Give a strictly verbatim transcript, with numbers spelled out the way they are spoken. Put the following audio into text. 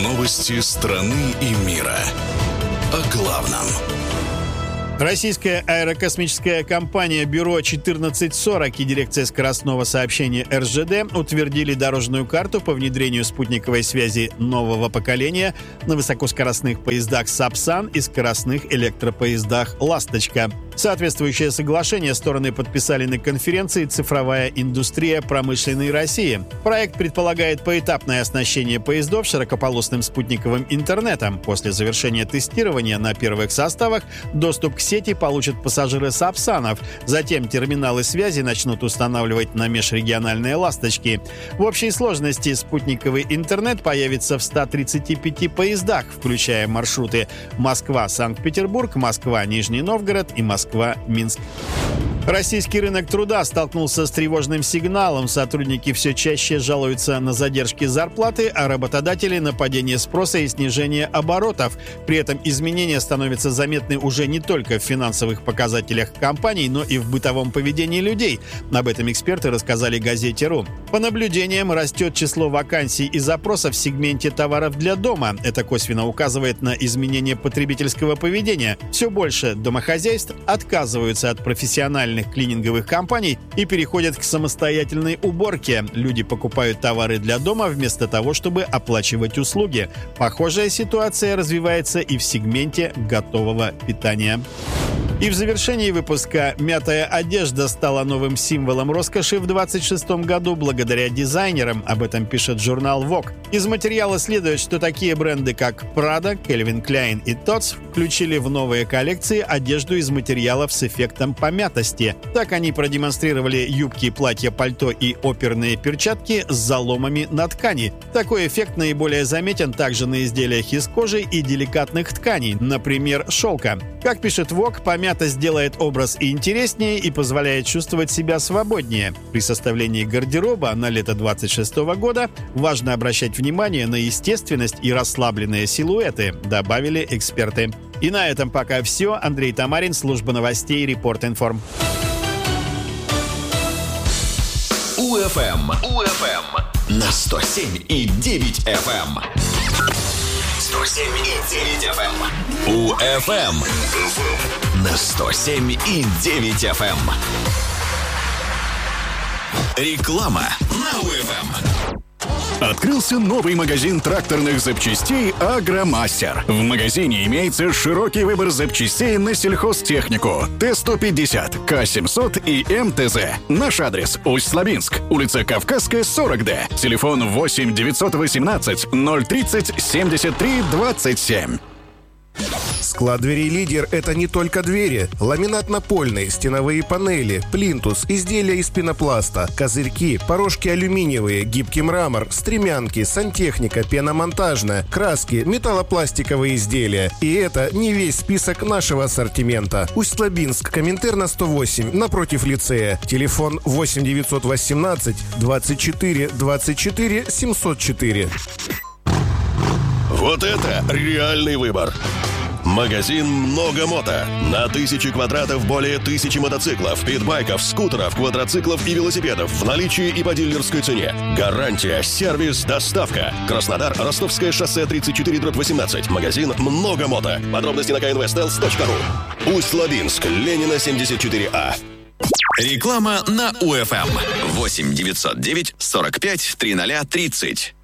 Новости страны и мира. О главном. Российская аэрокосмическая компания «Бюро четырнадцать сорок» и дирекция скоростного сообщения эр жэ дэ утвердили дорожную карту по внедрению спутниковой связи нового поколения на высокоскоростных поездах «Сапсан» и скоростных электропоездах «Ласточка». Соответствующее соглашение стороны подписали на конференции «Цифровая индустрия промышленной России». Проект предполагает поэтапное оснащение поездов широкополосным спутниковым интернетом. После завершения тестирования на первых составах доступ к сети получат пассажиры «Сапсанов». Затем терминалы связи начнут устанавливать на межрегиональные «Ласточки». В общей сложности спутниковый интернет появится в ста тридцати пяти поездах, включая маршруты Москва-Санкт-Петербург, Москва-Нижний Новгород и Москва-Минск. Российский рынок труда столкнулся с тревожным сигналом. Сотрудники все чаще жалуются на задержки зарплаты, а работодатели на падение спроса и снижение оборотов. При этом изменения становятся заметны уже не только в финансовых показателях компаний, но и в бытовом поведении людей. Об этом эксперты рассказали газете «Ру». По наблюдениям, растет число вакансий и запросов в сегменте товаров для дома. Это косвенно указывает на изменение потребительского поведения. Все больше домохозяйств отказываются от профессиональных клининговых компаний и переходят к самостоятельной уборке. Люди покупают товары для дома вместо того, чтобы оплачивать услуги. Похожая ситуация развивается и в сегменте готового питания. И в завершении выпуска мятая одежда стала новым символом роскоши в двадцать шестом году благодаря дизайнерам. Об этом пишет журнал Vogue. Из материала следует, что такие бренды, как Prada, Calvin Klein и Tod's включили в новые коллекции одежду из материалов с эффектом помятости. Так они продемонстрировали юбки, платья, пальто и оперные перчатки с заломами на ткани. Такой эффект наиболее заметен также на изделиях из кожи и деликатных тканей, например, шелка. Как пишет Vogue, помятость делает образ и интереснее и позволяет чувствовать себя свободнее. При составлении гардероба на лето двадцать шестого года важно обращать внимание на естественность и расслабленные силуэты, добавили эксперты. И на этом пока все. Андрей Тамарин, служба новостей «Репорт-Информ». УФМ. УФМ. На сто семь и девять эф эм. сто семь и девять эф эм. УФМ. На сто семь и девять эф эм. Реклама на УФМ. Открылся новый магазин тракторных запчастей «Агромастер». В магазине имеется широкий выбор запчастей на сельхозтехнику Т сто пятьдесят, К семьсот и эм тэ зэ. Наш адрес – Усть-Лабинск, улица Кавказская, сорок дэ. Телефон восемь девятьсот восемнадцать ноль тридцать семьдесят три двадцать семь. Склад дверей «Лидер» — это не только двери. Ламинат напольный, стеновые панели, плинтус, изделия из пенопласта, козырьки, порожки алюминиевые, гибкий мрамор, стремянки, сантехника, пеномонтажная, краски, металлопластиковые изделия. И это не весь список нашего ассортимента. Усть-Лабинск, Коминтерна сто восемь, напротив лицея. Телефон восемь девятьсот восемнадцать двадцать четыре двадцать четыре семьсот четыре. Вот это реальный выбор. Магазин «Много мото». На тысячи квадратов более тысячи мотоциклов, питбайков, скутеров, квадроциклов и велосипедов в наличии и по дилерской цене. Гарантия, сервис, доставка. Краснодар, Ростовское шоссе тридцать четыре дробь восемнадцать. Магазин «Много мото». Подробности на ка эн вэ стелс точка ру. Усть-Лабинск, Ленина семьдесят четыре а. Реклама на УФМ. восемь девятьсот девять сорок пять тридцать тридцать.